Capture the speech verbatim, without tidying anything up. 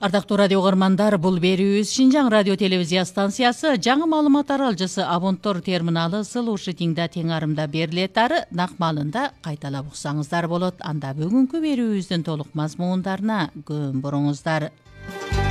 Ардактуу радио угармандар, бул берүүбүз Шинжаң радио телевизия станциясы жаңы маалымат аралжысы Абонтор терминалы Слушатиңда тең арымда берилет ары нак маалында кайталап уксаңыздар болот. Анда бүгүнкү берүүбүздүн толук мазмундарына көң буруңуздар.